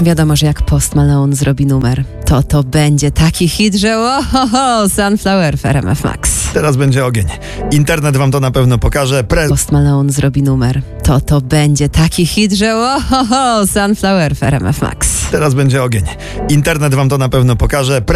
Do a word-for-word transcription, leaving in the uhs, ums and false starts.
Wiadomo, że jak Post Malone zrobi numer, to to będzie taki hit, że ohoho, Sunflower w R M F Max. Teraz będzie ogień. Internet wam to na pewno pokaże. Pre... Post Malone zrobi numer, to to będzie taki hit, że ohoho, Sunflower w R M F Max. Teraz będzie ogień. Internet wam to na pewno pokaże. Pre...